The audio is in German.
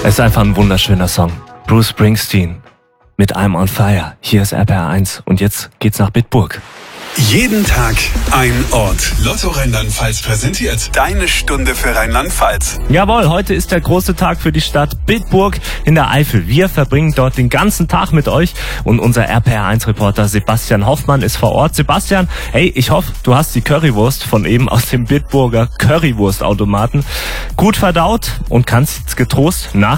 Es ist einfach ein wunderschöner Song. Bruce Springsteen mit I'm on Fire. Hier ist RPR1 und jetzt geht's nach Bitburg. Jeden Tag ein Ort. Lotto Rheinland-Pfalz präsentiert deine Stunde für Rheinland-Pfalz. Jawohl, heute ist der große Tag für die Stadt Bitburg in der Eifel. Wir verbringen dort den ganzen Tag mit euch und unser RPR1-Reporter Sebastian Hoffmann ist vor Ort. Sebastian, hey, ich hoffe, du hast die Currywurst von eben aus dem Bitburger Currywurstautomaten gut verdaut und kannst jetzt getrost nach